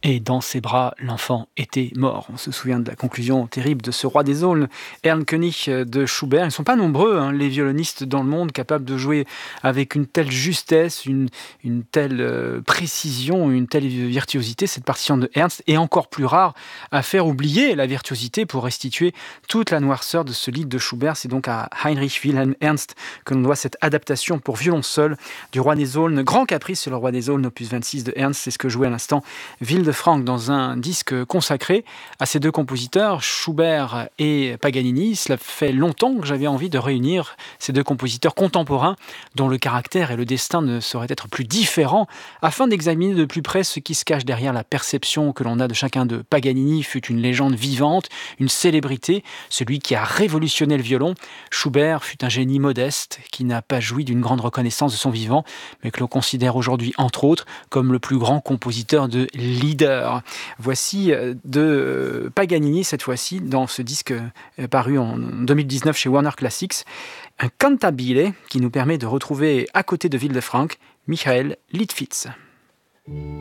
Et dans ses bras, l'enfant était mort. On se souvient de la conclusion terrible de ce roi des aulnes, Ernkönig de Schubert. Ils ne sont pas nombreux, les violonistes dans le monde capables de jouer avec une telle justesse, une telle précision, une telle virtuosité. Cette partition de Ernst est encore plus rare à faire oublier la virtuosité pour restituer toute la noirceur de ce lied de Schubert. C'est donc à Heinrich Wilhelm Ernst que l'on doit cette adaptation pour violon seul du roi des aulnes. Grand caprice sur le roi des aulnes, opus 26 de Ernst. C'est ce que jouait à l'instant Wildefrank dans un disque consacré à ces deux compositeurs, Schubert et Paganini. Cela fait longtemps que j'avais envie de réunir ces deux compositeurs contemporains dont le caractère et le destin ne sauraient être plus différents, afin d'examiner de plus près ce qui se cache derrière la perception que l'on a de chacun d'eux. Paganini fut une légende vivante, une célébrité, celui qui a révolutionné le violon. Schubert fut un génie modeste qui n'a pas joui d'une grande reconnaissance de son vivant, mais que l'on considère aujourd'hui, entre autres, comme le plus grand compositeur de Lieder. Voici de Paganini, cette fois-ci, dans ce disque paru en 2019 chez Warner Classics, un cantabile qui nous permet de retrouver, à côté de Wildefrank, Michael Littfitz.